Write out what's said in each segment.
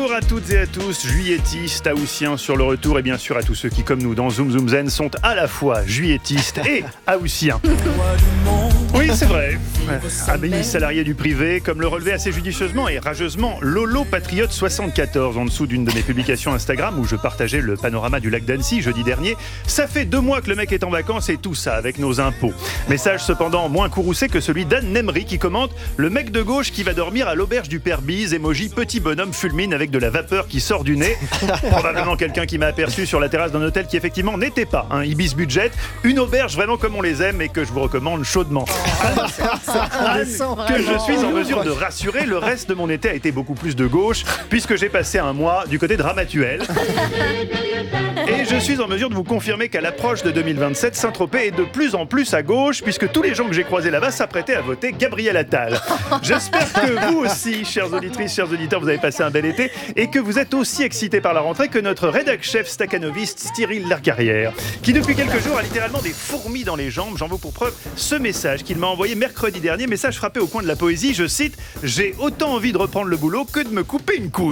Bonjour à toutes et à tous, juilletistes, haussiens sur le retour et bien sûr à tous ceux qui, comme nous dans Zoom Zoom Zen, sont à la fois juilletistes et haussiens. Oui, c'est vrai. Amis salariés du privé, comme le relevait assez judicieusement et rageusement Lolo Patriote 74 en dessous d'une de mes publications Instagram où je partageais le panorama du lac d'Annecy jeudi dernier. Ça fait 2 mois que le mec est en vacances et tout ça avec nos impôts. Message cependant moins courroucé que celui d'Anne Nemery qui commente « Le mec de gauche qui va dormir à l'auberge du Père Bise, emoji petit bonhomme fulmine avec de la vapeur qui sort du nez. » Probablement quelqu'un qui m'a aperçu sur la terrasse d'un hôtel qui effectivement n'était pas un Ibis Budget, une auberge vraiment comme on les aime et que je vous recommande chaudement. Anne, que je suis en mesure de rassurer, le reste de mon été a été beaucoup plus de gauche puisque j'ai passé un mois du côté de Ramatuelle. Et je suis en mesure de vous confirmer qu'à l'approche de 2027, Saint-Tropez est de plus en plus à gauche puisque tous les gens que j'ai croisés là-bas s'apprêtaient à voter Gabriel Attal. J'espère que vous aussi, chères auditrices, chers auditeurs, vous avez passé un bel été et que vous êtes aussi excités par la rentrée que notre rédac-chef staccanoviste Cyril Larcarrière, qui depuis quelques jours a littéralement des fourmis dans les jambes. J'en veux pour preuve ce message qu'il m'a envoyé mercredi dernier, message frappé au coin de la poésie, je cite « J'ai autant envie de reprendre le boulot que de me couper une couille ».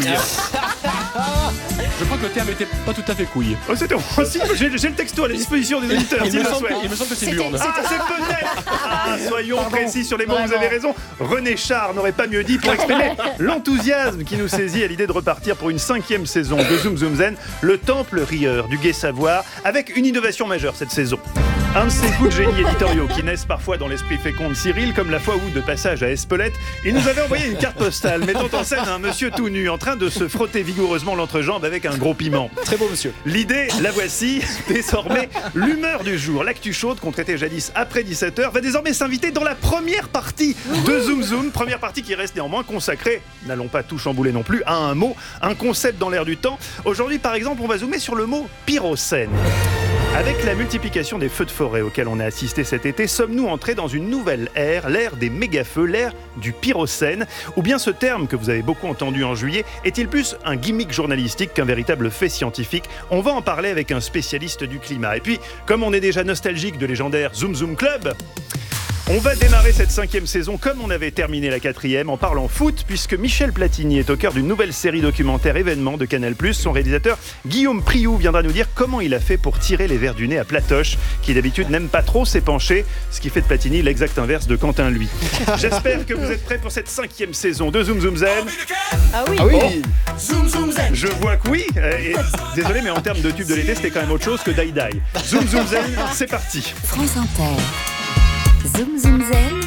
Je crois que le terme n'était pas tout à fait couille. Oh, c'était j'ai le texto à la disposition des auditeurs. Il me semble que c'est burne. Ah, c'est peut-être. Soyons précis sur les mots, vous avez raison. René Char n'aurait pas mieux dit pour exprimer l'enthousiasme qui nous saisit à l'idée de repartir pour une 5e saison de Zoom Zoom Zen, le temple rieur du gai savoir, avec une innovation majeure cette saison. Un de ces coups de génie éditoriaux qui naissent parfois dans l'esprit fécond de Cyril, comme la fois où, de passage à Espelette, il nous avait envoyé une carte postale mettant en scène un monsieur tout nu en train de se frotter vigoureusement l'entrejambe avec un gros piment. Très beau monsieur. L'idée, la voici, désormais, l'humeur du jour. L'actu chaude qu'on traitait jadis après 17h va désormais s'inviter dans la première partie de Zoom Zoom. Première partie qui reste néanmoins consacrée, n'allons pas tout chambouler non plus, à un mot, un concept dans l'air du temps. Aujourd'hui, par exemple, on va zoomer sur le mot pyrocène. Avec la multiplication des feux de forêt auxquels on a assisté cet été, sommes-nous entrés dans une nouvelle ère, l'ère des méga-feux, l'ère du pyrocène? Ou bien ce terme que vous avez beaucoup entendu en juillet est-il plus un gimmick journalistique qu'un véritable fait scientifique? On va en parler avec un spécialiste du climat. Et puis, comme on est déjà nostalgique de légendaire Zoom Zoom Club, on va démarrer cette 5e saison comme on avait terminé la 4e en parlant foot, puisque Michel Platini est au cœur d'une nouvelle série documentaire événement de Canal+. Son réalisateur Guillaume Priou viendra nous dire comment il a fait pour tirer les vers du nez à Platoche, qui d'habitude n'aime pas trop s'épancher, ce qui fait de Platini l'exact inverse de Quentin lui. J'espère que vous êtes prêts pour cette 5e saison de Zoom Zoom Zen. Ah oui, Zoom Zoom Zen. Je vois que oui. Et désolé, mais en termes de tube de l'été, c'était quand même autre chose que Die Die. Zoom Zoom Zen, c'est parti. France Inter. Zoom Zoom Zen.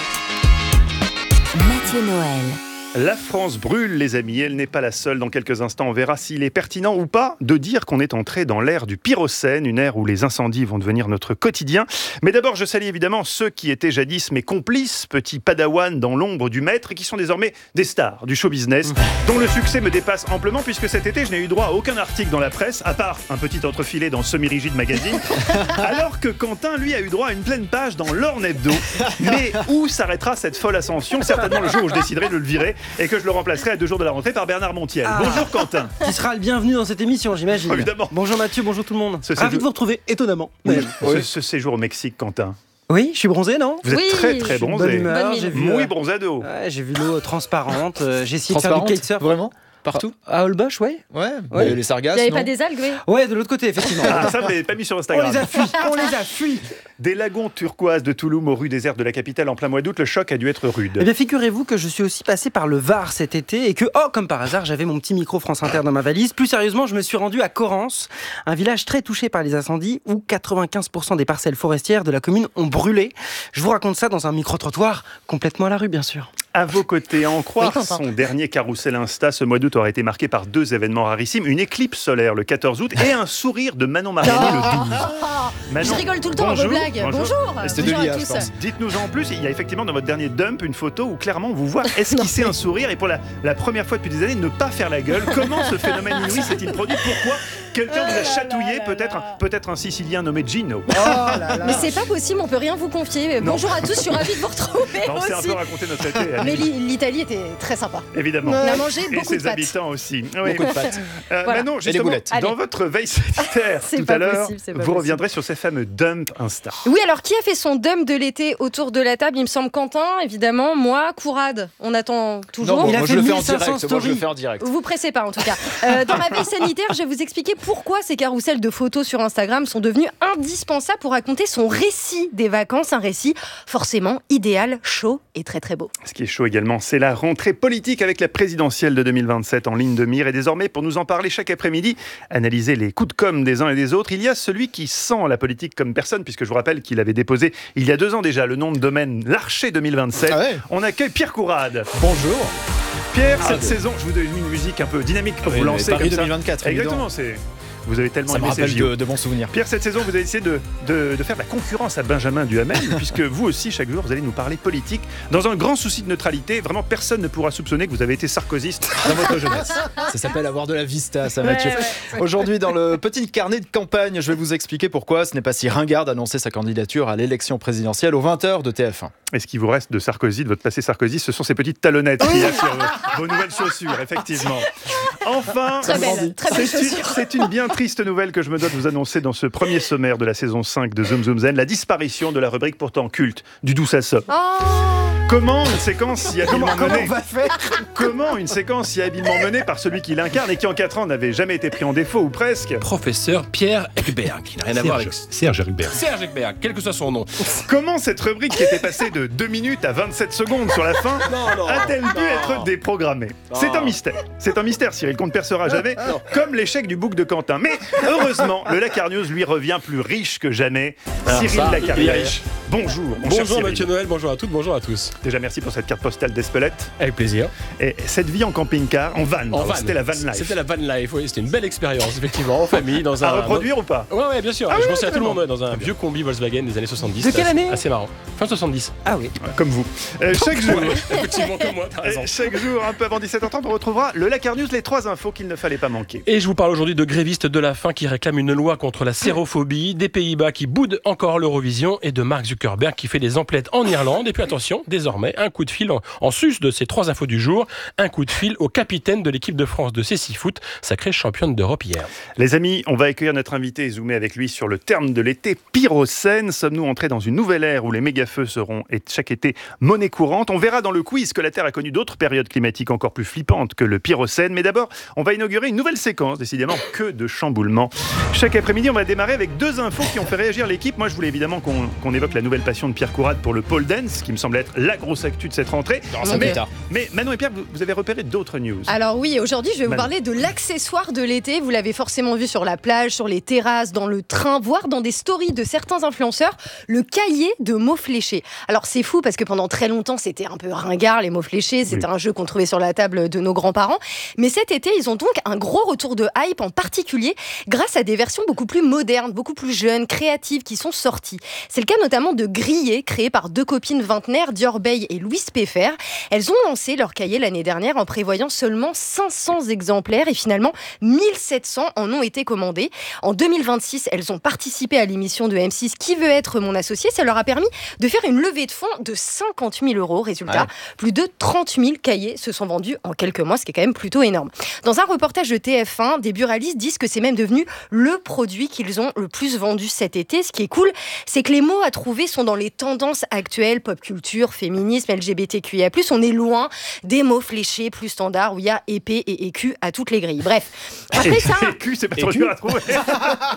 Mathieu Noël. La France brûle, les amis. Elle n'est pas la seule. Dans quelques instants, on verra s'il est pertinent ou pas de dire qu'on est entré dans l'ère du pyrocène, une ère où les incendies vont devenir notre quotidien. Mais d'abord, je salue évidemment ceux qui étaient jadis mes complices, petits padawans dans l'ombre du maître, et qui sont désormais des stars du show business, dont le succès me dépasse amplement, puisque cet été, je n'ai eu droit à aucun article dans la presse, à part un petit entrefilet dans Semi-Rigide Magazine, alors que Quentin, lui, a eu droit à une pleine page dans l'Orne Hebdo. Mais où s'arrêtera cette folle ascension? Certainement le jour où je déciderai de le virer et que je le remplacerai à 2 jours de la rentrée par Bernard Montiel. Bonjour Quentin. Qui sera le bienvenu dans cette émission, j'imagine. Évidemment. Bonjour Mathieu, bonjour tout le monde. Ce Ravi de vous retrouver, étonnamment. Ce séjour au Mexique, Quentin. Oui, je suis bronzé, non? Vous êtes très très Bonne bronzé. humeur, j'ai vu, Muy bronzado. ouais, j'ai vu l'eau transparente, j'ai essayé de faire du kitesurf. Vraiment? Partout? À Holbox, ouais. Ouais, les sargasses, Il n'y avait non? pas des algues, oui. Ouais, de l'autre côté, effectivement. Ah, ça, vous l'avez pas mis sur On Instagram. les a fuis. Des lagons turquoises de Touloum aux rues désertes de la capitale en plein mois d'août, le choc a dû être rude. Eh bien, figurez-vous que je suis aussi passé par le Var cet été et que, comme par hasard, j'avais mon petit micro France Inter dans ma valise. Plus sérieusement, je me suis rendu à Corrence, un village très touché par les incendies où 95% des parcelles forestières de la commune ont brûlé. Je vous raconte ça dans un micro-trottoir complètement à la rue, bien sûr. À vos côtés, à en croire Oui, son dernier carrousel Insta, ce mois d'août aurait été marqué par 2 événements rarissimes, une éclipse solaire le 14 août et un sourire de Manon Mariani le 12. Manon, Je rigole tout le temps à vos blagues. Bonjour. C'était de Bonjour à l'IA, je tous. pense. Dites-nous en plus, il y a effectivement dans votre dernier dump une photo où clairement on vous voit esquisser un sourire et pour la première fois depuis des années ne pas faire la gueule. Comment ce phénomène inouï s'est-il produit? Pourquoi Quelqu'un vous a chatouillé, peut-être un Sicilien nommé Gino. Mais c'est pas possible, on peut rien vous confier. Bonjour à tous, je suis ravie de vous retrouver On s'est un aussi. peu raconté notre été. Mais l'Italie était très sympa. Évidemment. On a mangé Et beaucoup ses de pâtes. habitants aussi. Beaucoup de pâtes. Manon, des justement, boulettes. dans Allez. votre veille sanitaire C'est tout pas à l'heure, possible, c'est pas vous possible. reviendrez sur ces fameux dumps Insta. Oui, alors qui a fait son dump de l'été autour de la table? Il me semble Quentin, évidemment. Moi, Courade. On attend toujours. Non, Il a moi fait je le fais en 1500 direct. Moi je le stories. fais en direct. Vous pressez pas en tout cas. Dans ma veille sanitaire, je vais vous expliquer pourquoi ces carousels de photos sur Instagram sont devenus indispensables pour raconter son récit des vacances. Un récit forcément idéal, chaud et très très beau. Ce qui est chaud également, c'est la rentrée politique avec la présidentielle de 2027 en ligne de mire. Et désormais, pour nous en parler chaque après-midi, analyser les coups de com' des uns et des autres, il y a celui qui sent la politique comme personne, puisque je vous rappelle qu'il avait déposé il y a 2 ans déjà le nom de domaine L'Archer 2027. Ah ouais. On accueille Pierre Courade. Bonjour. Pierre, cette saison, je vous donne une musique un peu dynamique pour vous lancer. Paris comme ça. 2024. Exactement, vous avez tellement Ça me aimé ces rappelle JO. de bons souvenirs. Pierre, cette saison, vous avez essayé de faire de la concurrence à Benjamin Duhamel, puisque vous aussi, chaque jour, vous allez nous parler politique. Dans un grand souci de neutralité, vraiment, personne ne pourra soupçonner que vous avez été sarkozyste dans votre jeunesse. Ça s'appelle avoir de la vista, ça, Mathieu. Aujourd'hui, dans le petit carnet de campagne, je vais vous expliquer pourquoi ce n'est pas si ringard d'annoncer sa candidature à l'élection présidentielle aux 20h de TF1. Et ce qui vous reste de Sarkozy, de votre passé Sarkozy, ce sont ces petites talonnettes qu'il y a sur vos nouvelles chaussures, effectivement. Enfin, Très belle chaussure. c'est une bien triste nouvelle que je me dois de vous annoncer dans ce premier sommaire de la saison 5 de Zoom Zoom Zen, la disparition de la rubrique pourtant culte du D'où ça sort. Comment une séquence si habilement menée Comment une séquence si habilement menée par celui qui l'incarne et qui en 4 ans n'avait jamais été pris en défaut ou presque. Professeur Pierre Ekberg, qui n'a rien à voir avec Serge Rubert. Serge Ekberg, quel que soit son nom. Comment cette rubrique qui était passée de 2 minutes à 27 secondes sur la fin a-t-elle pu être déprogrammée? C'est un mystère. C'est un mystère, Cyril, qu'on ne percera jamais, comme l'échec du bouc de Quentin. Mais heureusement, le Lacarneuse lui revient plus riche que jamais. Cyril Lacarneuse. Bonjour, mon cher Bonjour Cyril. Mathieu Noël, bonjour à toutes, bonjour à tous. Déjà, merci pour cette carte postale d'Espelette. Avec plaisir. Et cette vie en camping-car, en van. C'était la van life. C'était la van life, oui, c'était une belle expérience, effectivement, en famille, dans un... À reproduire ou pas? Ouais, bien sûr. Ah je oui, pensais à tout le carrément. monde, ouais, dans un vieux combi Volkswagen des années 70. De quelle année? Assez marrant. Fin 70. Ah oui. Comme vous. Chaque jour, Effectivement, comme moi, t'as raison. chaque jour, un peu avant 17h30, on retrouvera le Lacarneuse, les 3 infos qu'il ne fallait pas manquer. Et je vous parle aujourd'hui de grévistes de la faim qui réclament une loi contre la sérophobie, des Pays-Bas qui boudent encore l'Eurovision et de Mark Zuckerberg qui fait des emplettes en Irlande. Et puis attention, désormais, un coup de fil en sus de ces 3 infos du jour, un coup de fil au capitaine de l'équipe de France de Cécifoot, sacrée championne d'Europe hier. Les amis, on va accueillir notre invité et zoomer avec lui sur le terme de l'été Pyrocène. Sommes-nous entrés dans une nouvelle ère où les méga-feux seront chaque été monnaie courante? On verra dans le quiz que la Terre a connu d'autres périodes climatiques encore plus flippantes que le Pyrocène. Mais d'abord, on va inaugurer une nouvelle séquence, décidément que de chamboulements. Chaque après-midi, on va démarrer avec 2 infos qui ont fait réagir l'équipe. Moi, je voulais évidemment qu'on évoque la nouvelle passion de Pierre Courade pour le pole dance, qui me semble être la grosse actu de cette rentrée. ça mais, plus tard. mais Manon et Pierre, vous avez repéré d'autres news. Alors oui, aujourd'hui, je vais vous Manon. parler de l'accessoire de l'été. Vous l'avez forcément vu sur la plage, sur les terrasses, dans le train, voire dans des stories de certains influenceurs, le cahier de mots fléchés. Alors c'est fou parce que pendant très longtemps, c'était un peu ringard, les mots fléchés. C'était un jeu qu'on trouvait sur la table de nos grands-parents. Mais cet été, ils ont donc un gros retour de hype, en particulier grâce à des versions beaucoup plus modernes, beaucoup plus jeunes, créatives, qui sont sorties. C'est le cas notamment de Grillé, créé par 2 copines vingtenaires, Dior Bay et Louise Peffer. Elles ont lancé leur cahier l'année dernière en prévoyant seulement 500 exemplaires et finalement 1700 en ont été commandés. En 2026, elles ont participé à l'émission de M6 Qui veut être mon associé. Ça leur a permis de faire une levée de fonds de 50 000 €. Résultat, plus de 30 000 cahiers se sont vendus en quelques mois, ce qui est quand même plutôt énorme. Dans un reportage de TF1, des buralistes disent que c'est même devenu le produit qu'ils ont le plus vendu cet été. Ce qui est cool, c'est que les mots à trouver sont dans les tendances actuelles, pop culture, féminisme, LGBTQIA+. On est loin des mots fléchés plus standards où il y a épée et écu à toutes les grilles. Bref, après ça... Écu, c'est pas trop dur à trouver.